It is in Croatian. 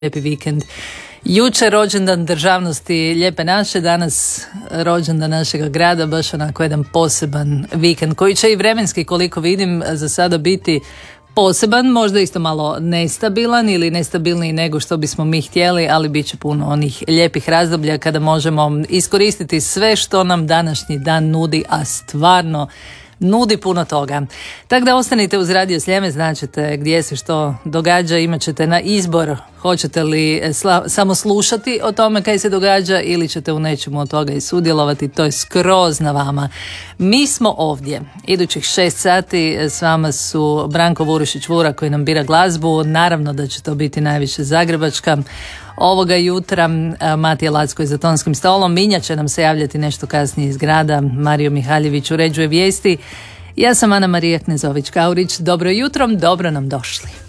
lijepi vikend. Jučer rođendan državnosti Lijepe naše, danas rođendan našega grada, baš onako jedan poseban vikend koji će i vremenski, koliko vidim, za sada biti poseban, možda isto malo nestabilan ili nestabilniji nego što bismo mi htjeli, ali bit će puno onih lijepih razdoblja kada možemo iskoristiti sve što nam današnji dan nudi, a stvarno nudi puno toga. Tako da ostanite uz Radio Sljeme, značite gdje se što događa, imat ćete na izbor hoćete li samo slušati o tome kaj se događa ili ćete u nečemu od toga i sudjelovati, to je skroz na vama. Mi smo ovdje, idućih 6 sati s vama su Branko Vurušić-Vura koji nam bira glazbu, naravno da će to biti najviše zagrebačka. Ovoga jutra Matija Lacko je za tonskim stolom, Minja će nam se javljati nešto kasnije iz grada, Mario Mihaljević uređuje vijesti. Ja sam Ana Marija Knezović-Kaurić, dobro jutro, dobro nam došli.